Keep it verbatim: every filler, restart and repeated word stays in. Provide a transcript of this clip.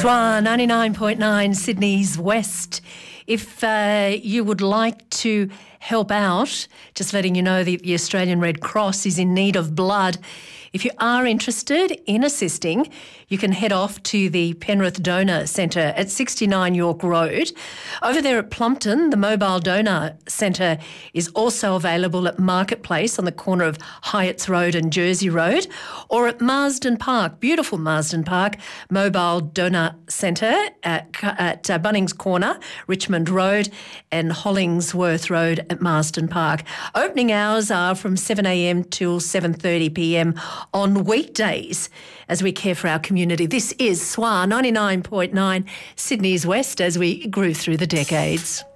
S W A ninety-nine point nine Sydney's West. If uh, you would like to help out, just letting you know that the Australian Red Cross is in need of blood. If you are interested in assisting, you can head off to the Penrith Donor Centre at sixty-nine York Road. Over there at Plumpton, the Mobile Donor Centre is also available at Marketplace on the corner of Hyatts Road and Jersey Road, or at Marsden Park, beautiful Marsden Park, Mobile Donor Centre at, at uh, Bunnings Corner, Richmond Road, and Hollingsworth Road at Marsden Park. Opening hours are from seven a m till seven thirty p m on weekdays as we care for our community. This is S W A ninety-nine point nine Sydney's West as we grew through the decades.